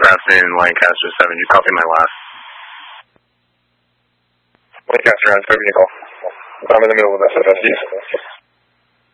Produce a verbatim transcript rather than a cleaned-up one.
Grafton, Lancaster seven. You copy my last. Lancaster on seven, you call. I'm in the middle of S F S.